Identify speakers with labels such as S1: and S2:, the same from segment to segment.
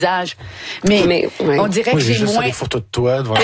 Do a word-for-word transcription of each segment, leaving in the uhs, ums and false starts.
S1: Mais,
S2: mais oui.
S1: on dirait
S3: Moi,
S1: que
S3: j'ai
S1: j'ai
S3: juste
S1: moins...
S3: des photos de toi devant.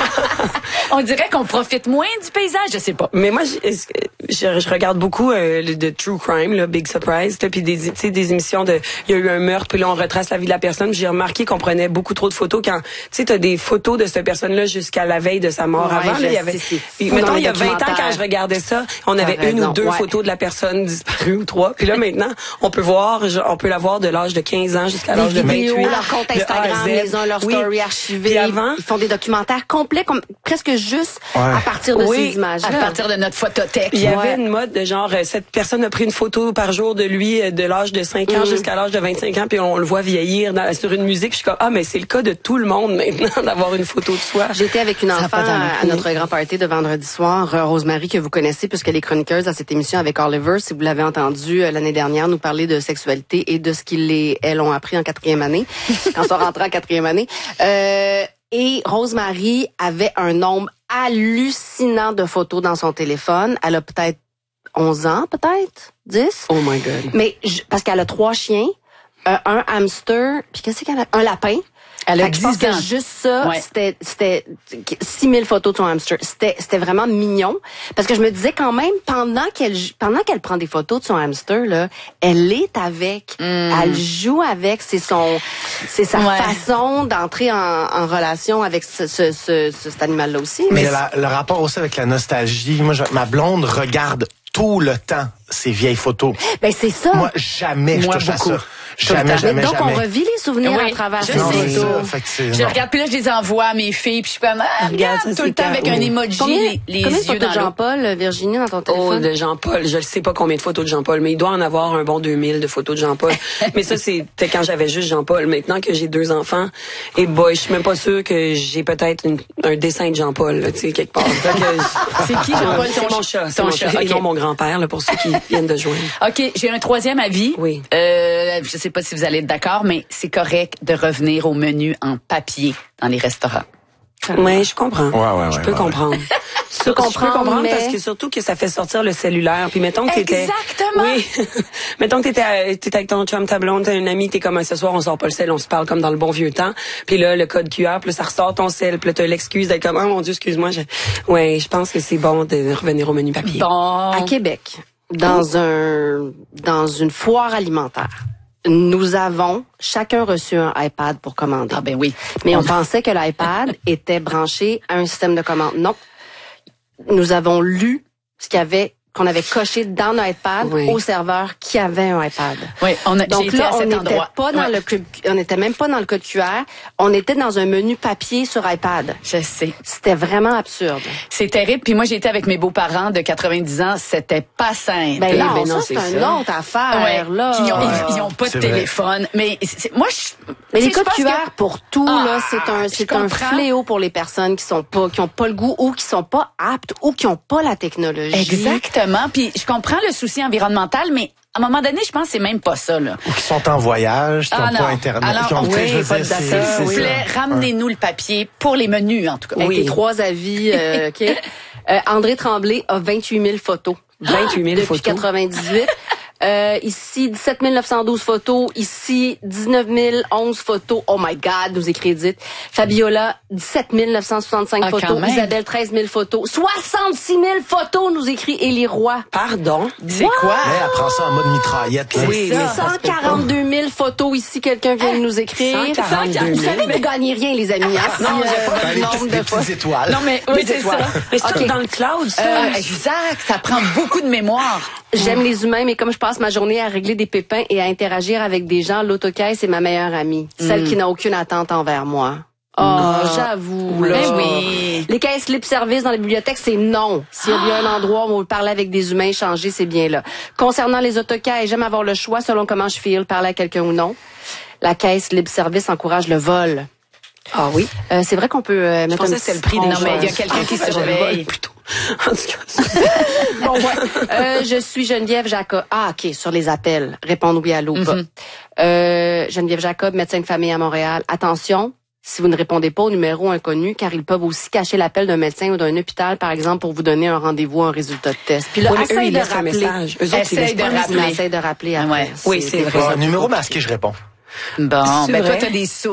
S1: On dirait qu'on profite moins du paysage, je sais pas.
S2: Mais moi, je, je, je regarde beaucoup euh, de True Crime, là, Big Surprise, puis des, tu sais, des émissions de, il y a eu un meurtre, puis là on retrace la vie de la personne. J'ai remarqué qu'on prenait beaucoup trop de photos quand, tu sais, t'as des photos de cette personne-là jusqu'à la veille de sa mort.
S4: Ouais,
S2: avant. Là, il y avait, puis, mettons, il y a vingt ans quand je regardais ça, on avait
S4: T'as
S2: une
S4: raison,
S2: ou deux
S4: ouais.
S2: photos de la personne disparue ou trois. Puis là maintenant, on peut voir, on peut la voir de l'âge de quinze ans jusqu'à l'âge de
S4: vidéos,
S2: vingt-huit.
S4: leur compte
S2: de A à
S4: Instagram,
S2: Z.
S4: les uns, leur
S2: Oui.
S4: story archivée.
S2: Puis avant,
S4: ils font des documentaires complets, comme, presque juste
S3: Ouais.
S4: à partir de
S2: Oui,
S4: ces images-là.
S1: À partir de notre photothèque.
S2: il y avait
S4: Ouais.
S2: une mode de genre, euh, cette personne a pris une photo par jour de lui euh, de l'âge de cinq ans
S4: Mm.
S2: jusqu'à l'âge de vingt-cinq ans, puis on le voit vieillir dans, sur une musique. Je suis comme, ah, mais c'est le cas de tout le monde maintenant d'avoir une photo de soi.
S4: J'étais avec une
S1: Ça a
S4: enfant
S1: pas d'allure.
S4: à, à notre grand party de vendredi soir, euh, Rosemary, que vous connaissez, puisque les chroniqueuses à cette émission avec Oliver, si vous l'avez entendu euh, l'année dernière, nous parler de sexualité et de ce qu'ils les, elles ont appris en quatrième année, quand ils sont rentrés en quatrième année. Euh, et Rosemary avait un nombre hallucinant de photos dans son téléphone. Elle a peut-être onze ans, peut-être dix.
S2: Oh my God.
S4: Mais je- parce qu'elle a trois chiens, euh, un hamster, puis qu'est-ce qu'elle a? Un lapin.
S1: Elle a
S4: Fait que je pense
S1: dix ans.
S4: que juste ça,
S1: Ouais.
S4: c'était c'était six mille photos de son hamster. C'était c'était vraiment mignon parce que je me disais quand même pendant qu'elle pendant qu'elle prend des photos de son hamster là, elle est avec, elle joue avec, c'est son c'est sa
S1: Ouais.
S4: façon d'entrer en, en relation avec ce, ce, ce, ce- cet animal là aussi.
S3: Mais la- le rapport aussi avec la nostalgie. Moi, je- ma blonde regarde tout le temps ces vieilles photos.
S4: Ben c'est ça.
S3: Moi, jamais je
S1: Moi,
S3: touche à
S1: beaucoup.
S3: ça.
S1: Tout le
S3: Jamais,
S1: temps.
S3: jamais,
S4: Mais donc
S3: jamais.
S4: on revit les souvenirs
S1: Oui,
S4: à travers
S1: je
S4: ces
S3: Non,
S1: sais.
S3: c'est
S4: photos.
S3: ça. Fait que c'est,
S1: Je
S3: non.
S1: regarde, puis là, je les envoie à mes filles, puis je suis comme, ah, regarde,
S2: ça,
S1: tout
S2: c'est
S1: le temps avec
S2: carré.
S1: un emoji,
S4: Combien,
S1: les, les
S4: combien de
S1: yeux
S4: photos
S1: dans
S4: de
S1: l'eau.
S4: Jean-Paul, Virginie, dans ton téléphone?
S2: Oh, de Jean-Paul. Je ne sais pas combien de photos de Jean-Paul, mais il doit en avoir un bon deux mille de photos de Jean-Paul. Mais ça, c'était quand j'avais juste Jean-Paul. Maintenant que j'ai deux enfants, et boy, je suis même pas sûre que j'ai peut-être une- un dessin de Jean-Paul, là, tu sais, quelque part. Fait que-
S1: C'est qui, Jean-Paul?
S2: C'est
S1: Ton
S2: mon
S1: ch-
S2: chat. C'est
S1: ton
S2: mon
S1: chat,
S2: chat. Et
S1: ok.
S2: non mon grand-père, là, pour ceux qui viennent de joindre.
S1: OK, j'ai un troisième avis.
S2: Oui.
S1: Euh, je sais pas si vous allez être d'accord, mais c'est correct de revenir au menu en papier dans les restaurants.
S2: Oui, je comprends.
S3: Ouais, ouais,
S2: je
S3: ouais,
S2: peux
S3: ouais,
S2: comprendre.
S4: peux comprendre,
S2: je peux comprendre
S4: mais-
S2: parce que surtout que ça fait sortir le cellulaire. Puis mettons que t'étais...
S1: Exactement.
S2: Oui. mettons que t'étais, à- t'étais avec ton chum, ta blonde, t'as une amie, t'es comme, ce soir, on sort pas le sel, on se parle comme dans le bon vieux temps. Puis là, le code Q R, puis là, ça ressort ton sel, puis là, t'as l'excuse d'être comme, oh mon Dieu, excuse-moi. Je... Ouais, je pense que c'est bon de revenir au menu papier.
S1: Bon.
S4: À Québec, dans un dans une foire alimentaire, nous avons chacun reçu un iPad pour commander.
S1: Ah ben oui.
S4: Mais on pensait que l'iPad était branché à un système de commande. Non. Nous avons lu ce qu'il y avait qu'on avait coché dans l'iPad
S2: Oui.
S4: au serveur qui avait un iPad.
S1: Oui, on a, j'ai
S4: Donc
S1: été
S4: là,
S1: à
S4: on
S1: cet
S4: n'était
S1: endroit.
S4: pas dans
S1: Ouais.
S4: le code- on n'était même pas dans le code Q R, on était dans un menu papier sur iPad.
S1: Je sais.
S4: C'était vraiment absurde.
S1: C'est terrible. Puis moi, j'ai été avec mes beaux-parents de quatre-vingt-dix ans. C'était pas simple.
S4: Ben non,
S2: ben non,
S4: ça c'est
S2: c'est
S4: une
S2: ça.
S4: autre affaire
S1: Ouais.
S4: là.
S1: Ils ont,
S3: Ouais.
S1: ils, ils ont pas de
S3: C'est vrai.
S1: téléphone. Mais c'est- moi, je.
S4: Mais les
S1: tu sais,
S4: codes
S1: je
S4: Q
S1: pense
S4: R
S1: que-
S4: pour tout
S1: Ah,
S4: là, c'est un
S1: je
S4: c'est un
S1: comprends.
S4: fléau pour les personnes qui sont pas qui ont pas le goût ou qui sont pas aptes ou qui ont pas la technologie.
S1: Exactement. Puis je comprends le souci environnemental, mais à un moment donné, je pense que c'est même pas ça, là.
S3: Ou qui sont en voyage, qui
S1: Ah
S3: n'ont
S1: non.
S3: pas Internet.
S1: Alors,
S3: qui ont, tu sais,
S1: oui,
S3: je veux
S1: pas
S3: dire,
S1: de
S3: c'est-
S1: data.
S3: c'est
S1: S'il vous
S3: ça.
S1: plaît, ramenez-nous le papier pour les menus, en tout cas.
S4: Avec
S2: Oui.
S4: tes trois avis, euh, OK. Euh, André Tremblay a vingt-huit mille photos.
S2: vingt-huit mille
S4: depuis
S2: photos.
S4: quatre-vingt-dix-huit. Euh, ici, dix-sept mille neuf cent douze photos. Ici, dix-neuf mille onze photos. Oh my God, nous écrit Edith. Fabiola, dix-sept mille neuf cent soixante-cinq
S1: Ah, quand
S4: photos.
S1: même.
S4: Isabelle, treize mille photos. soixante-six mille photos, nous écrit Élie Roy.
S2: Pardon?
S1: C'est quoi?
S3: Mais elle prend ça en mode mitraillette. Là.
S2: Oui, mais ça
S4: cent quarante-deux mille photos ici, quelqu'un vient de nous écrire.
S2: cent quarante-deux mille.
S4: Vous savez, vous gagnez rien, les amis. Hein,
S2: Non,
S4: si,
S2: j'ai
S4: euh,
S2: pas
S3: Ben,
S4: le
S3: les,
S4: nombre
S3: petites,
S4: de
S3: les
S4: fois.
S3: petites étoiles.
S1: Non, mais oui, c'est ça.
S2: Mais c'est
S4: Ok.
S2: tout dans le cloud, ça.
S1: Euh, exact. Ça prend beaucoup de mémoire.
S4: J'aime les humains, mais comme je passe ma journée à régler des pépins et à interagir avec des gens, l'autocaisse est ma meilleure amie. Celle qui n'a aucune attente envers moi. Oh, j'avoue. là.
S1: Ben oui.
S4: Les caisses libre service dans les bibliothèques, c'est non. S'il y a bien un endroit où on veut parler avec des humains, échanger, c'est bien là. Concernant les autocaisses, j'aime avoir le choix selon comment je feel, parler à quelqu'un ou non. La caisse libre service encourage le vol.
S2: Ah oui.
S4: Euh, c'est vrai qu'on peut euh,
S2: Je
S4: mettre
S2: pensais
S4: un
S2: que c'était le
S4: petit
S2: prix des
S1: Non, mais il y a
S2: choses.
S1: quelqu'un qui se
S2: Je
S1: réveille.
S2: vole plutôt. En tout cas,
S4: Bon, ouais. Euh, je suis Geneviève Jacob. Ah, OK, sur les appels. Répondre oui, allô, pas.
S1: Mhm.
S4: Euh, Geneviève Jacob, médecin de famille à Montréal. Attention, si vous ne répondez pas au numéro inconnu, car ils peuvent aussi cacher l'appel d'un médecin ou d'un hôpital, par exemple, pour vous donner un rendez-vous, un résultat de test. Puis là,
S2: oui, eux,
S4: essaye
S2: ils
S4: de
S2: laissent un
S4: rappeler.
S2: message. Eux autres, ils
S1: Essaye
S2: laissent
S1: de
S2: pas un
S1: rappeler.
S4: Mais essaye de rappeler après.
S1: Ouais.
S2: Oui, c'est vrai.
S3: Bon,
S2: ça
S3: un
S2: peut
S3: numéro
S2: compliquer.
S3: masqué, je réponds.
S1: Bon,
S2: C'est
S1: ben toi,
S2: vrai?
S1: t'as des sources.